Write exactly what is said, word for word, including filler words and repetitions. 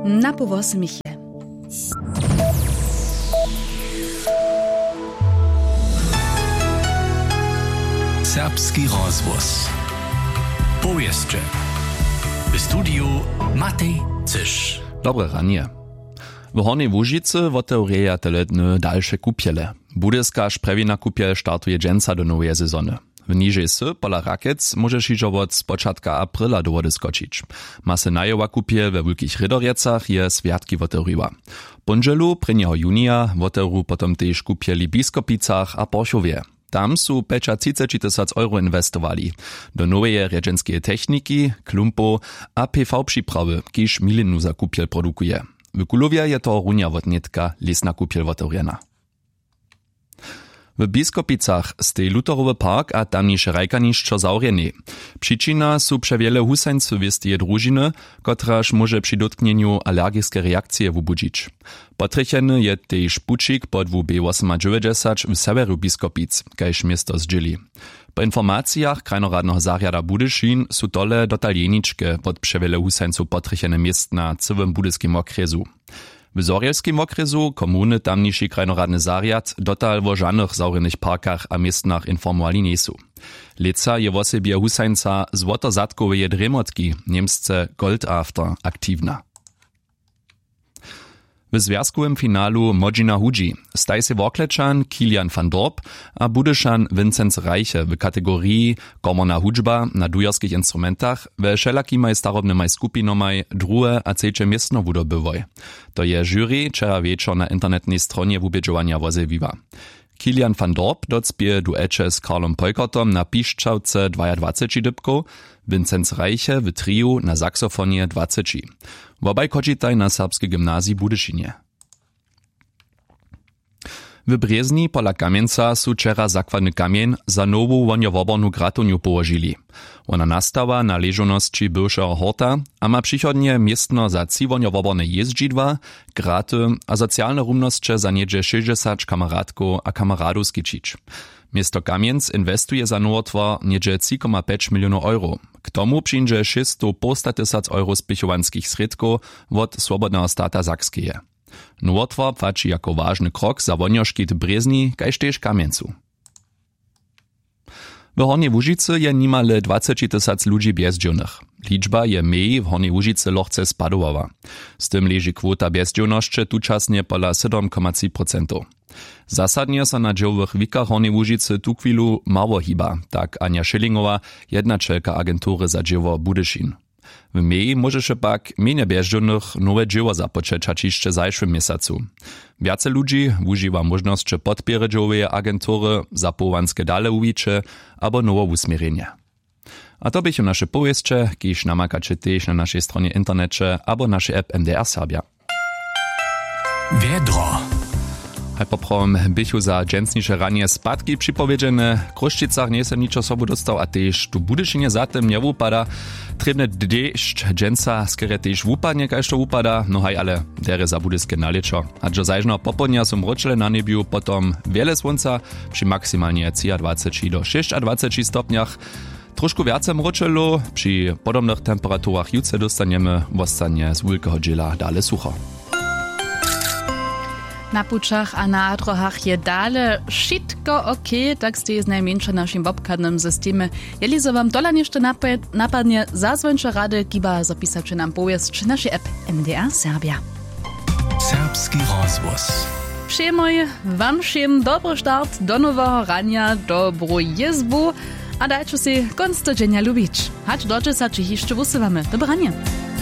Na powosy Michie. Serbski rozvoz. Powieszcze. W studiu Matej Cysz. Dobre ranie. W Hornej Łužicy otewrieja teledne dalsze kupiele. Budyska szprewina kupiel startuje dżęca do nowej sezony. W niżej sy, pola Rakec, możesz iść od z początka aprila do wody skoczyć. Masenajowa kupiel we wielkich Rydorjecach je swiatki otewriła. Ponżelu, prvního junija, otewru potom też kupieli Biskopicach a Porchowie. Tam su peča třicet tysięcy euro inwestowali. Do nowej rjedženskiej techniki, klumpo a P V przyprawy, kiż milinu za kupiel produkuje. W Kulowie je to runia wotnitka lesna kupiel otewrjena. W Biskopicach stej Lutherowy park a tamniejsze rajkanišćo zaurjeni. Przyczyna su przewiele husańcy wistije drużyny, kotraż może przy dotknieniu alergiczne reakcje wubudzić. Potrycheny je też pučik pod W B dziewięćdziesiąt osiem w severu Biskopic, kajż miasto zdźili. Po informacjach krajnoradnego zarjada Budyšin su tole detaljeničke pod przewiele husańców potrychene miast na całym budyskim okresu. W Zorjelskim okresu komuny tamniejszy krajnoradny zarjad dotal wo żadnych zaurjenych parkach a miestnach informowali niesu. Leca je w osobie husańca złotozatkowe dremotki, niemsce Goldafter, aktywna. W związkowym finalu Modzina Hudzi staj se Woklečan Kilian van Dorp a Budyszan Vincenz Reiche w kategorii komorna hudźba na dujarskich instrumentach we wszelakimaj starobnymaj skupinomaj druhe a trzecie miestno wudobywoj. To je jury wczera wieczor na internetnej stronie wubědžovania wozewiwa. Kilian van Dorp docpie duecze z Karlom Pojkotom na piszczałce dwadzieścia dybko, Vincenz Reiche w triu na saksofonie dwadzieścia. Wobaj kočitaj na serbskiej gimnazji Budyšinie. W Brzezni pola Kamieńca su wczera zakładny kamień za nową woniowobornu gratuniu położyli. Ona nastawa na leżoności bywszego horta, a ma przychodnie miestno za trzy woniowoborne jeździdła, graty a socjalne rumnosće za niedzie sześćdziesiąt kameradków a kameradów skičić. Miasto Kamienc inwestuje za nowotwór niedzie trzy przecinek pięć milionów euro. K tomu przyjdzie sześćset tysięcy euro spichowanskich sredków od Swobodnego Stata Sakskeje. Nowotwór płaci jako ważny krok za wonioškit Brzezni, kajž tež Kamjencu. W Hornej Łužicy je nimale dwadzieścia tysięcy ludzi bezdzielnych. Liczba je mniej w Hornej Łužicy lochce spadowawa. Z tym leży kwota bezdzielności tučasnie pola siedem przecinek trzy procent. Zasadnie so na dziełowych wikach Hornej Łužicy tu chwilu mało hiba, tak Ania Schillingowa, jednačelka agentury za dzieło Budyšin. W mei może się pak mniej bezdzielnych nowe dzieło zapoczeć jeszcze zajszym miesiącu. Wiace ludzi używa możliwości podpiery dziełowej agentury za połanskie dale uwicze albo nowe usmierzenie. A to były nasze powieście, kiż namakacie też na naszej stronie internecie albo naszej app M D R Serbia. Wiedro. A poprawom bychu za dżęsnisze ranie spadki przypowiedziane. W Kruščicach nie se niczo sobu dostał, a też tu Budyšinie zatem nie wupada. Trebne deszcz dżęca skere też wupadnie, kajż to wupada. No haj, ale dere za budyskie naleczo. A dżo zajżno popodnia są mroczele na niebiu, potom wiele słońca przy maksymalnie dwadzieścia do dwadzieścia sześć stopniach. Troszkę więcej mroczelo, przy podobnych temperaturach jutce dostaniemy wostanie z wielkiego dziela dalej sucho. Na pučach a na drohach je dale šitko ok, tak ste z najmenšie našim obkadnym systemie. Jeli so wam dola nište napadnie, zazwończe rady giba zapisać nam powiest czy nasze app M D R Serbia. Serbski rozvoz. Przejmuj wam všem dobry start do nowego rania, dobro jezbu, a dajcie si konsto dzienia lubić. Hać docze sa czy jeszcze wusywamy. Dobranie.